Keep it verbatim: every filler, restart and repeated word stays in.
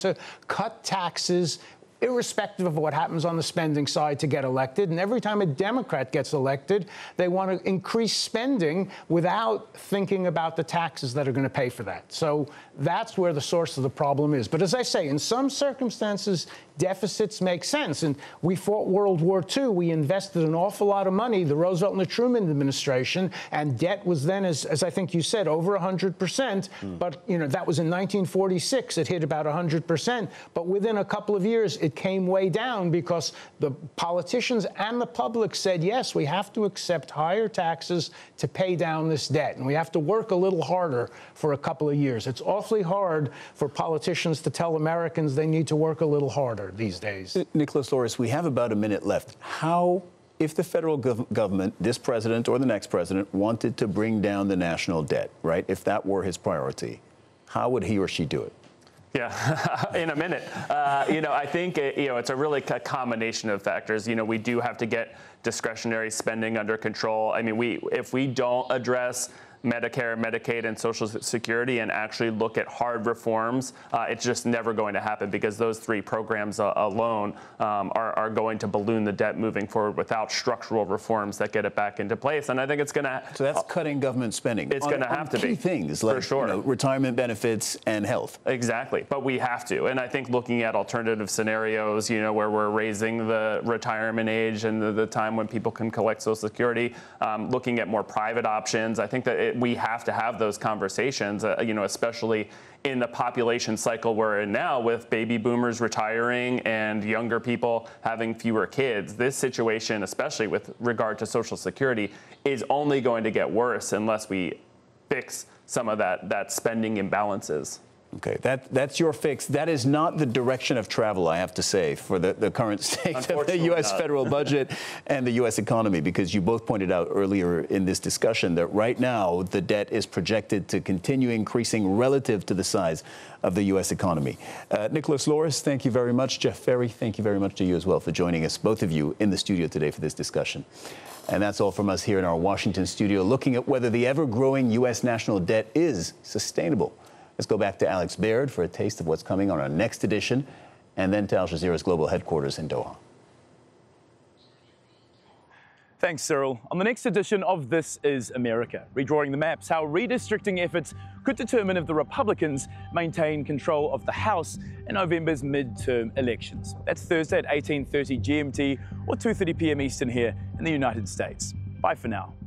to cut taxes irrespective of what happens on the spending side to get elected. And every time a Democrat gets elected, they want to increase spending without thinking about the taxes that are going to pay for that. So that's where the source of the problem is. But as I say, in some circumstances, deficits make sense. And we fought World War Two. We invested an awful lot of money, the Roosevelt and the Truman administration, and debt was then, as, as I think you said, over one hundred percent. Mm. But, you know, that was in nineteen forty-six. It hit about one hundred percent. But within a couple of years, it came way down because the politicians and the public said, yes, we have to accept higher taxes to pay down this debt. And we have to work a little harder for a couple of years. It's awfully hard for politicians to tell Americans they need to work a little harder these days. Nicholas Loris, we have about a minute left. How, if the federal gov government, this president or the next president, wanted to bring down the national debt, right, if that were his priority, how would he or she do it? Yeah, in a minute. Uh, you know, I think, it, you know, it's a really a combination of factors. You know, we do have to get discretionary spending under control. I mean, we if we don't address Medicare, Medicaid, and Social Security and actually look at hard reforms, uh, it's just never going to happen because those three programs uh, alone um, are, are going to balloon the debt moving forward without structural reforms that get it back into place. And I think it's going to... So that's uh, cutting government spending. It's going to have to key be. things like for sure. you know, retirement benefits and health. Exactly. But we have to. And I think looking at alternative scenarios, you know, where we're raising the retirement age and the, the time when people can collect Social Security, um, looking at more private options, I think that it, we have to have those conversations, uh, you know, especially in the population cycle we're in now with baby boomers retiring and younger people having fewer kids. This situation, especially with regard to Social Security, is only going to get worse unless we fix some of that, that spending imbalances. Okay, that, that's your fix. That is not the direction of travel, I have to say, for the, the current state of the U S federal budget and the U S economy, because you both pointed out earlier in this discussion that right now the debt is projected to continue increasing relative to the size of the U S economy. Uh, Nicholas Loris, thank you very much. Jeff Ferry, thank you very much to you as well for joining us, both of you, in the studio today for this discussion. And that's all from us here in our Washington studio, looking at whether the ever-growing U S national debt is sustainable. Let's go back to Alex Baird for a taste of what's coming on our next edition, and then to Al Jazeera's global headquarters in Doha. Thanks, Cyril. On the next edition of This is America, redrawing the maps, how redistricting efforts could determine if the Republicans maintain control of the House in November's midterm elections. That's Thursday at eighteen thirty G M T or two thirty p m Eastern here in the United States. Bye for now.